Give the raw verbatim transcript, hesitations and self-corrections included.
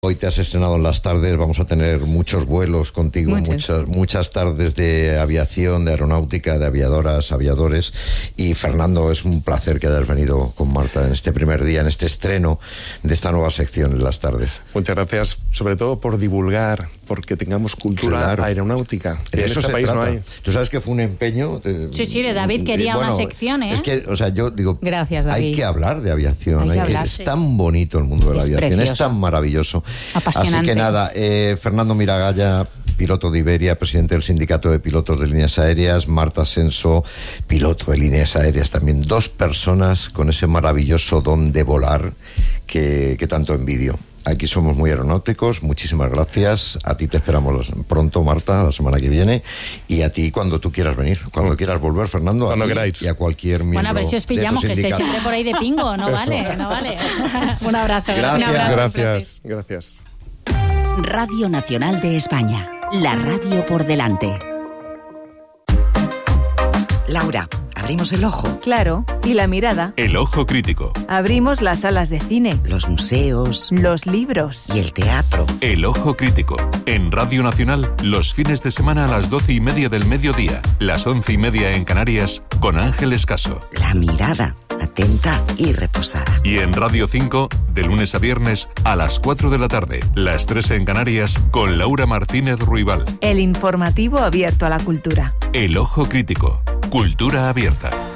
Hoy te has estrenado en las tardes, vamos a tener muchos vuelos contigo, Muchos. muchas muchas tardes de aviación, de aeronáutica, de aviadoras, aviadores. Y Fernando, es un placer que hayas venido con Marta en este primer día, en este estreno de esta nueva sección en las tardes. Muchas gracias, sobre todo por divulgar, porque tengamos cultura Claro. aeronáutica, que De en eso este se país trata. no hay. Tú sabes que fue un empeño. De, Sí, sí, de David quería una sección, ¿eh? Es que, o sea, yo digo, Gracias, David. hay que hablar de aviación. Hay que hay hablar, es sí. tan bonito el mundo de la Es aviación, precioso. es tan maravilloso. Apasionante. Así que nada, eh, Fernando Miragaya, piloto de Iberia, presidente del Sindicato de Pilotos de Líneas Aéreas, Marta Senso, piloto de líneas aéreas también. Dos personas con ese maravilloso don de volar que, que tanto envidio. Aquí somos muy aeronáuticos, muchísimas gracias. A ti te esperamos pronto, Marta, la semana que viene. Y a ti cuando tú quieras venir, cuando quieras volver, Fernando. Cuando a ti queráis. Y a cualquier miembro. Bueno, a ver si os de tu pillamos, que estéis sindicato. siempre por ahí de pingo. No Eso. vale, no vale. Un abrazo. Gracias. Un abrazo. Gracias, gracias. Radio Nacional de España, la radio por delante. Laura, abrimos el ojo. Claro, y la mirada. El ojo crítico. Abrimos las salas de cine, Los museos los libros. y el teatro. El ojo crítico. En Radio Nacional, los fines de semana a las doce y media del mediodía, las once y media en Canarias, con Ángel Escaso. La mirada, atenta y reposada. Y en Radio cinco, de lunes a viernes, a las cuatro de la tarde, las tres en Canarias, con Laura Martínez Ruibal. El informativo abierto a la cultura. El ojo crítico. Cultura abierta.